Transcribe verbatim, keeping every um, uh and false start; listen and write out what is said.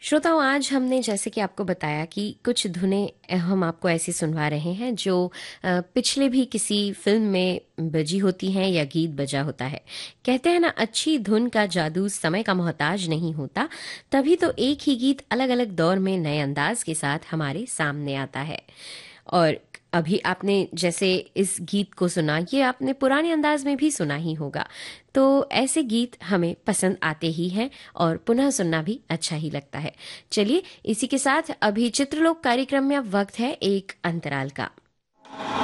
श्रोताओं, आज हमने जैसे कि आपको बताया कि कुछ धुनें हम आपको ऐसी सुनवा रहे हैं जो अ, पिछले भी किसी फिल्म में बजी होती हैं या गीत बजा होता है। कहते हैं ना, अच्छी धुन का जादू समय का मोहताज नहीं होता। तभी तो एक ही गीत अलग अलग दौर में नए अंदाज के साथ हमारे सामने आता है। और अभी आपने जैसे इस गीत को सुना, ये आपने पुराने अंदाज में भी सुना ही होगा। तो ऐसे गीत हमें पसंद आते ही हैं और पुनः सुनना भी अच्छा ही लगता है। चलिए, इसी के साथ अभी चित्रलोक कार्यक्रम में अब वक्त है एक अंतराल का।